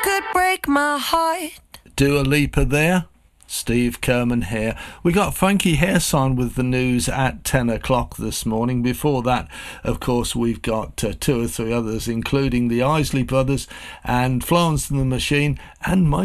could break my heart. Dua Lipa there. Steve Kerman here. We got Funky Hairsign with the news at 10 o'clock this morning. Before that, of course, we've got two or three others, including the Isley Brothers and Florence and the Machine and Mike